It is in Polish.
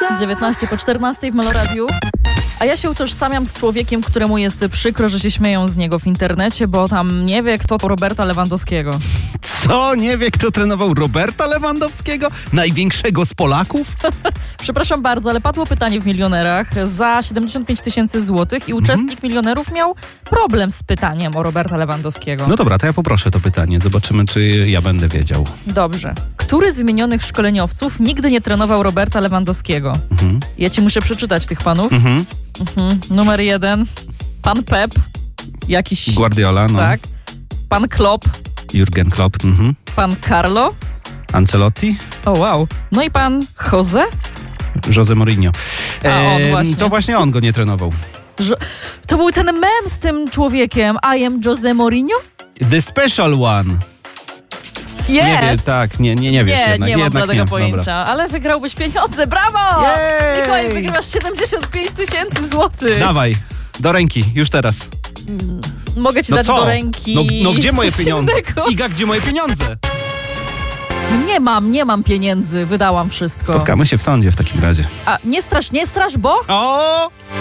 19 po 14 w Meloradiu. A ja się utożsamiam z człowiekiem, któremu jest przykro, że się śmieją z niego w internecie, bo tam nie wie, kto to Roberta Lewandowskiego. Co? Nie wie, kto trenował Roberta Lewandowskiego? Największego z Polaków? Przepraszam bardzo, ale padło pytanie w Milionerach za 75 000 złotych i uczestnik Milionerów miał problem z pytaniem o Roberta Lewandowskiego. No dobra, to ja poproszę to pytanie. Zobaczymy, czy ja będę wiedział. Dobrze. Który z wymienionych szkoleniowców nigdy nie trenował Roberta Lewandowskiego? Ja ci muszę przeczytać tych panów. Numer 1. Pan Pep. Jakiś... Guardiola, no. Tak. Pan Klopp. Jurgen Klopp. Pan Carlo. Ancelotti. O wow. No i pan Jose? Jose Mourinho. A on właśnie. To właśnie on go nie trenował. To był ten mem z tym człowiekiem. I am Jose Mourinho? The Special One. Yes! Nie wiesz, tak, nie wiesz jednak. Nie mam jednak tego nie. pojęcia, Dobra. ale wygrałbyś pieniądze. Brawo! Jej! Mikołaj, wygrywasz 75 000 złotych. Dawaj, do ręki, już teraz. Mogę ci No dać co? do ręki. No gdzie moje coś pieniądze? innego. Iga, gdzie moje pieniądze? Nie mam pieniędzy, wydałam wszystko. Spotkamy się w sądzie w takim razie. A nie strasz, bo... O!